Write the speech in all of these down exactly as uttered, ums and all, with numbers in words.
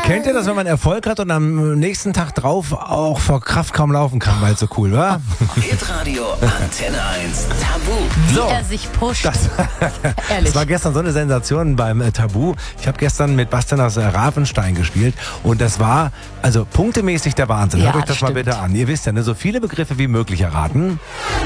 Kennt ihr das, wenn man Erfolg hat und am nächsten Tag drauf auch vor Kraft kaum laufen kann, weil es so cool war? Hitradio Antenne eins Tabu. Wie So. er sich pusht. Das, Ehrlich. das war gestern so eine Sensation beim äh, Tabu. Ich habe gestern mit Bastian aus äh, Ravenstein gespielt und das war also punktemäßig der Wahnsinn. Ja, Hört euch das mal stimmt. bitte an. Ihr wisst ja, ne, so viele Begriffe wie möglich erraten.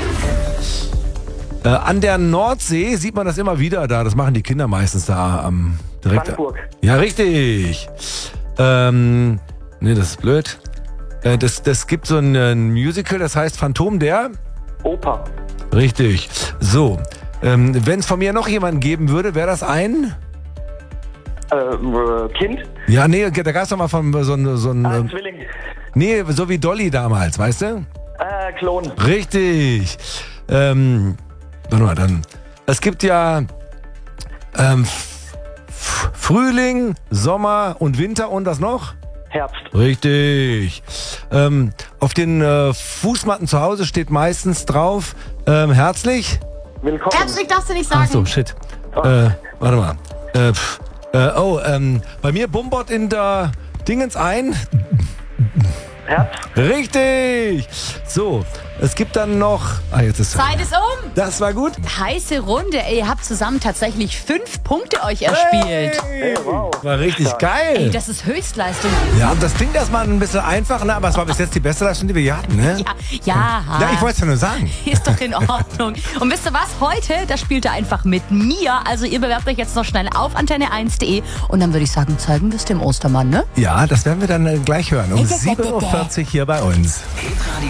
Äh, an der Nordsee sieht man das immer wieder da. Das machen die Kinder meistens da am direkt. Frankfurt. Ja, richtig. Ähm, nee, das ist blöd. Äh, das, das gibt so ein, ein Musical, das heißt Phantom der. Oper. Richtig. So, ähm, wenn es von mir noch jemanden geben würde, wäre das ein? Ähm, äh, Kind. Ja, nee, da gab es doch mal von so ein, so ein Äh, ähm, Zwilling. nee, so wie Dolly damals, weißt du? Äh, Klon. Richtig. Ähm, warte mal, dann. Es gibt ja ähm, F- F- Frühling, Sommer und Winter und was noch? Herbst. Richtig. Ähm, auf den äh, Fußmatten zu Hause steht meistens drauf, ähm, herzlich. Willkommen. Herzlich darfst du nicht sagen. Ach so, shit. Äh, warte mal. Äh, pff, äh, oh, ähm, bei mir bumbert in der Dingens ein. Herbst. Richtig. So, es gibt dann noch... Ah, jetzt ist... Zeit ist um. Das war gut. Heiße Runde. Ey, ihr habt zusammen tatsächlich fünf Punkte euch erspielt. Hey, wow. war richtig Stark. geil. Ey, das ist Höchstleistung. Ja, und das klingt erstmal ein bisschen einfach, ne? Aber es war bis jetzt die beste Leistung, die wir hier hatten, ne? Ja, ja. Ja, ich wollte es ja nur sagen. Ist doch in Ordnung. Und wisst ihr was? Heute, da spielt er einfach mit mir. Also ihr bewerbt euch jetzt noch schnell auf antenne eins punkt de und dann würde ich sagen, zeigen wir es dem Ostermann, ne? Ja, das werden wir dann äh, gleich hören. Um sieben Uhr vierzig hier bei uns. Hitradio